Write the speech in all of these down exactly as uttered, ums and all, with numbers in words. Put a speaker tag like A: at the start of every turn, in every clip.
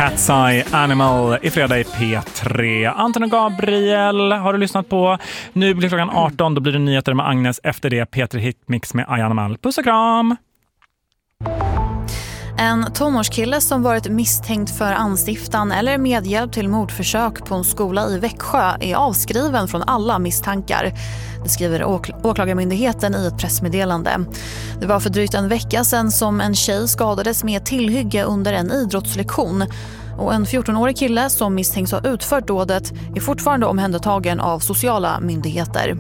A: Cat's Eye Animal i fredag i P tre. Anton och Gabriel har du lyssnat på. Nu blir klockan arton, då blir det nyheter med Agnes. Efter det P tre Hitmix med Ayana Mal. Puss och kram!
B: En tonårskille som varit misstänkt för anstiftan eller medhjälp till mordförsök på en skola i Växjö är avskriven från alla misstankar. Det skriver åk- åklagarmyndigheten i ett pressmeddelande. Det var för drygt en vecka sedan som en tjej skadades med tillhygge under en idrottslektion. Och en fjortonårig kille som misstänks ha utfört dådet är fortfarande omhändertagen av sociala myndigheter.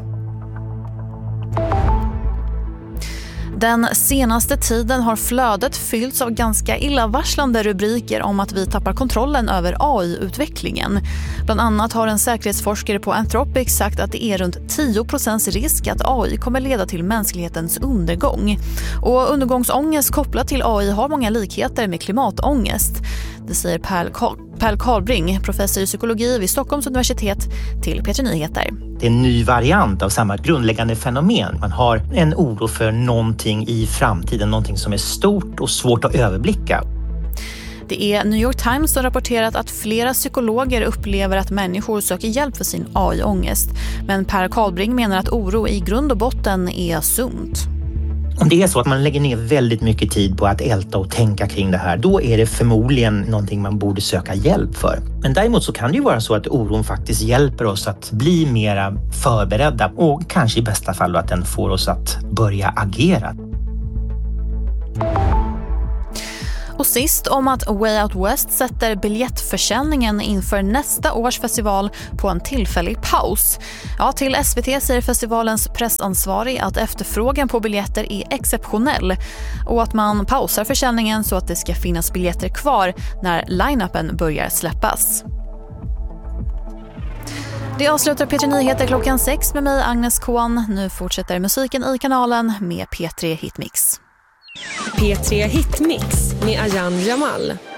B: Den senaste tiden har flödet fyllts av ganska illavarslande rubriker om att vi tappar kontrollen över A I-utvecklingen. Bland annat har en säkerhetsforskare på Anthropic sagt att det är runt tio procent risk att A I kommer leda till mänsklighetens undergång. Och undergångsångest kopplat till A I har många likheter med klimatångest. Det säger Per Karl- Per Karlbring, professor i psykologi vid Stockholms universitet, till P tre Nyheter.
C: Det är en ny variant av samma grundläggande fenomen. Man har en oro för någonting i framtiden, någonting som är stort och svårt att överblicka.
B: Det är New York Times som rapporterat att flera psykologer upplever att människor söker hjälp för sin A I-ångest. Men Per Karlbring menar att oro i grund och botten är sunt.
C: Om det är så att man lägger ner väldigt mycket tid på att älta och tänka kring det här, då är det förmodligen någonting man borde söka hjälp för. Men däremot så kan det ju vara så att oron faktiskt hjälper oss att bli mera förberedda och kanske i bästa fall att den får oss att börja agera.
B: Och sist om att Way Out West sätter biljettförsäljningen inför nästa års festival på en tillfällig paus. Ja, till S V T säger festivalens pressansvarig att efterfrågan på biljetter är exceptionell och att man pausar försäljningen så att det ska finnas biljetter kvar när line-upen börjar släppas. Det avslutar P tre Nyheter klockan sex med mig, Agnes Kohn. Nu fortsätter musiken i kanalen med P tre Hitmix.
D: P tre Hitmix med Ayana Jamal.